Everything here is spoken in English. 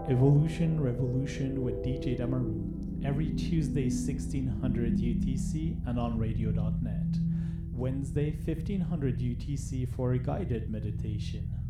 Evolution Revolution with DJ Damaru, every Tuesday 1600 UTC and on radio.net. Wednesday 1500 UTC for a guided meditation.